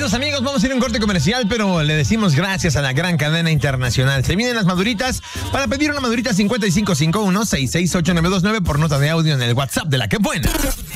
Queridos amigos, vamos a ir a un corte comercial, pero le decimos gracias a la gran cadena internacional. Se vienen las maduritas. Para pedir una madurita 5551-668-929 por nota de audio en el WhatsApp de La Que Buena.